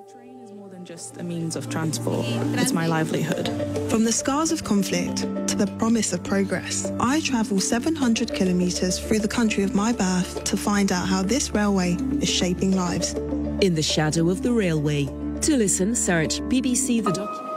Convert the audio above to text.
Train is more than just a means of transport. It's my livelihood. From the scars of conflict to the promise of progress, I travel 700 kilometres through the country of my birth to find out how this railway is shaping lives. In the shadow of the railway. To listen, search BBC The Documentary.